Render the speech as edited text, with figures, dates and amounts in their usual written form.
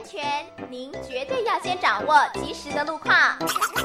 全，您绝对要先掌握及时的路况。